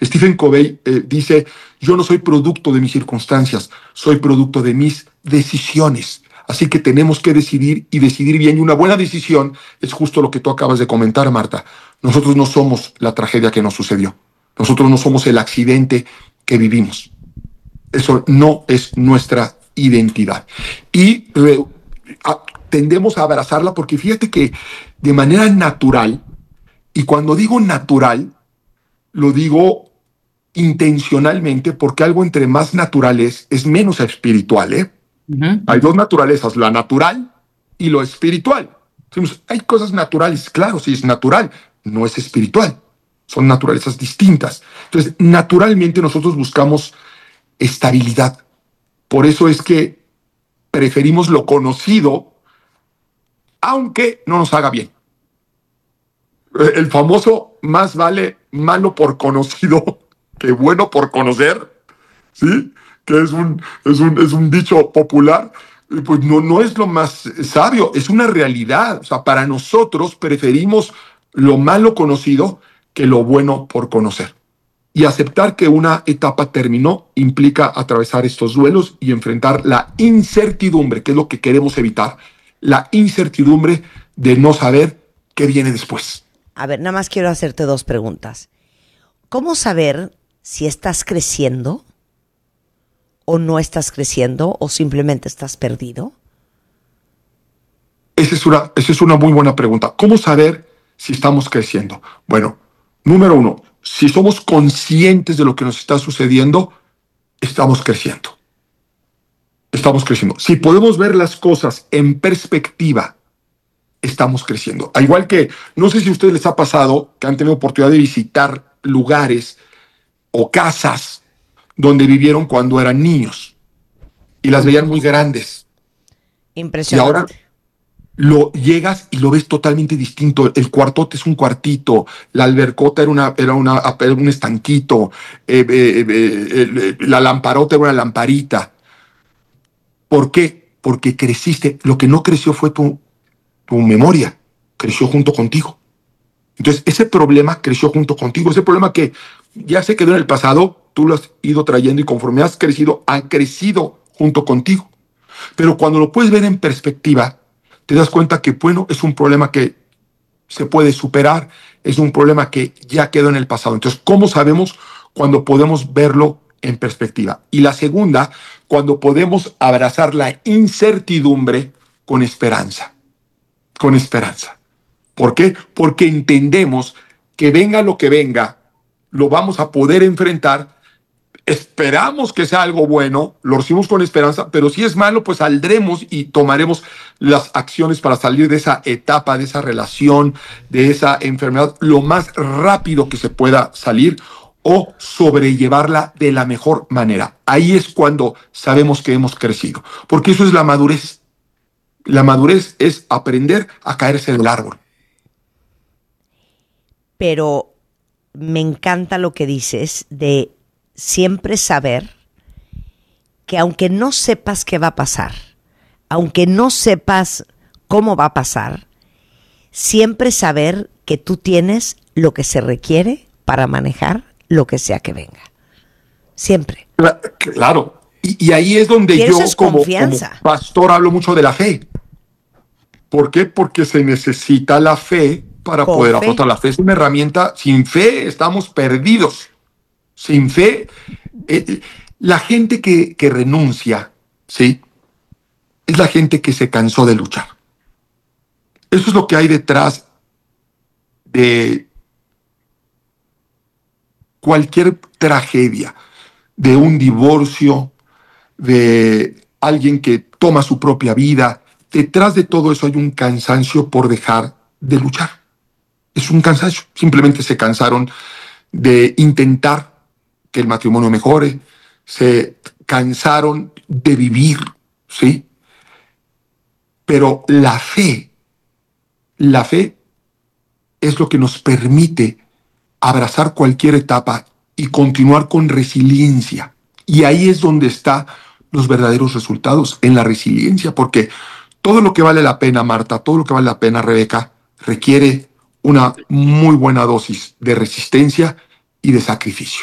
Stephen Covey dice, yo no soy producto de mis circunstancias, soy producto de mis decisiones. Así que tenemos que decidir y decidir bien. Y una buena decisión es justo lo que tú acabas de comentar, Marta. Nosotros no somos la tragedia que nos sucedió. Nosotros no somos el accidente que vivimos. Eso no es nuestra identidad. Y tendemos a abrazarla porque fíjate que de manera natural, y cuando digo natural, lo digo intencionalmente porque algo entre más natural es menos espiritual, ¿eh? Hay dos naturalezas, la natural y lo espiritual. Decimos, hay cosas naturales, claro, sí es natural, no es espiritual. Son naturalezas distintas. Entonces, naturalmente nosotros buscamos estabilidad. Por eso es que preferimos lo conocido, aunque no nos haga bien. El famoso más vale malo por conocido que bueno por conocer, ¿sí? Que es un dicho popular. Pues no es lo más sabio, es una realidad. O sea, para nosotros preferimos lo malo conocido que lo bueno por conocer. Y aceptar que una etapa terminó implica atravesar estos duelos y enfrentar la incertidumbre, que es lo que queremos evitar, la incertidumbre de no saber qué viene después. A ver, nada más quiero hacerte dos preguntas. ¿Cómo saber si estás creciendo o no estás creciendo o simplemente estás perdido? Esa es una muy buena pregunta. ¿Cómo saber si estamos creciendo? Bueno, número uno, si somos conscientes de lo que nos está sucediendo, estamos creciendo. Estamos creciendo. Si podemos ver las cosas en perspectiva, estamos creciendo. Al igual que, no sé si a ustedes les ha pasado que han tenido oportunidad de visitar lugares o casas donde vivieron cuando eran niños y las veían muy grandes. Y ahora Impresionante. lo llegas y lo ves totalmente distinto. El cuartote es un cuartito, la albercota era un estanquito, la lamparota era una lamparita. ¿Por qué? Porque creciste. Lo que no creció fue tu memoria, creció junto contigo. Entonces, ese problema creció junto contigo, ese problema que ya se quedó en el pasado, tú lo has ido trayendo y conforme has crecido, ha crecido junto contigo. Pero cuando lo puedes ver en perspectiva, te das cuenta que, bueno, es un problema que se puede superar, es un problema que ya quedó en el pasado. Entonces, ¿cómo sabemos cuando podemos verlo en perspectiva? Y la segunda, cuando podemos abrazar la incertidumbre con esperanza, con esperanza. ¿Por qué? Porque entendemos que venga lo que venga, lo vamos a poder enfrentar. Esperamos que sea algo bueno, lo recibimos con esperanza, pero si es malo, pues saldremos y tomaremos las acciones para salir de esa etapa, de esa relación, de esa enfermedad, lo más rápido que se pueda salir o sobrellevarla de la mejor manera. Ahí es cuando sabemos que hemos crecido, porque eso es la madurez. La madurez es aprender a caerse del árbol. Pero me encanta lo que dices de siempre saber que aunque no sepas qué va a pasar, aunque no sepas cómo va a pasar, siempre saber que tú tienes lo que se requiere para manejar lo que sea que venga. Siempre. Claro. Y ahí es donde yo, como pastor, hablo mucho de la fe. ¿Por qué? Porque se necesita la fe para poder afrontar. La fe es una herramienta. Sin fe estamos perdidos. Sin fe, la gente que renuncia, ¿sí? Es la gente que se cansó de luchar. Eso es lo que hay detrás de cualquier tragedia, de un divorcio, de alguien que toma su propia vida. Detrás de todo eso hay un cansancio por dejar de luchar. Es un cansancio. Simplemente se cansaron de intentar que el matrimonio mejore, se cansaron de vivir, ¿sí? Pero la fe es lo que nos permite abrazar cualquier etapa y continuar con resiliencia. Y ahí es donde están los verdaderos resultados, en la resiliencia, porque todo lo que vale la pena, Marta, todo lo que vale la pena, Rebeca, requiere una muy buena dosis de resistencia y de sacrificio.